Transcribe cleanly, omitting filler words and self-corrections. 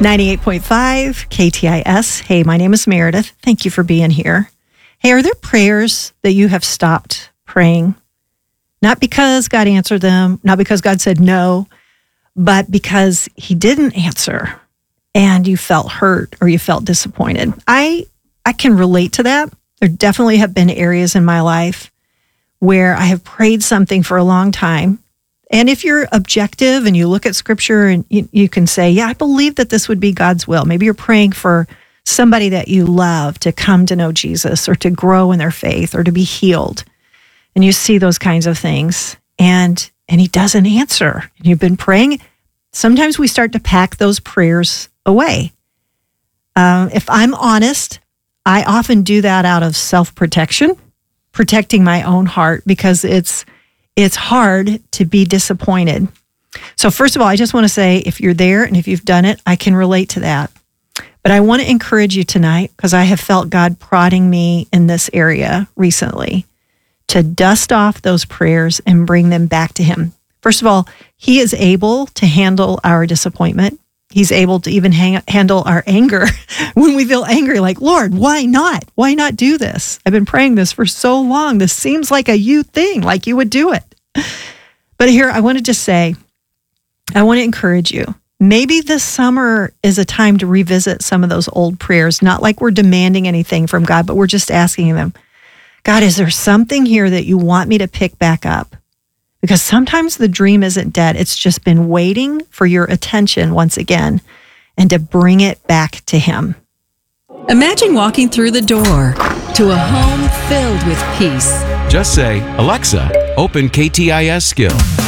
98.5 KTIS. Hey, my name is Meredith. Thank you for being here. Hey, are there prayers that you have stopped praying? Not because God answered them, not because God said no, but because he didn't answer and you felt hurt or you felt disappointed. I can relate to that. There definitely have been areas in my life where I have prayed something for a long time. And if you're objective and you look at scripture and you can say, yeah, I believe that this would be God's will. Maybe you're praying for somebody that you love to come to know Jesus or to grow in their faith or to be healed. And you see those kinds of things and he doesn't answer. And you've been praying. Sometimes we start to pack those prayers away. If I'm honest, I often do that out of self-protection, protecting my own heart because it's hard to be disappointed. So first of all, I just want to say, if you're there and if you've done it, I can relate to that. But I want to encourage you tonight because I have felt God prodding me in this area recently to dust off those prayers and bring them back to him. First of all, he is able to handle our disappointment. He's able to even handle our anger when we feel angry, like, Lord, why not? Why not do this? I've been praying this for so long. This seems like a you thing, like you would do it. But here, I want to just say, I want to encourage you. Maybe this summer is a time to revisit some of those old prayers, not like we're demanding anything from God, but we're just asking them, God, is there something here that you want me to pick back up? Because sometimes the dream isn't dead. It's just been waiting for your attention once again and to bring it back to him. Imagine walking through the door to a home filled with peace. Just say, Alexa, open KTIS Skill.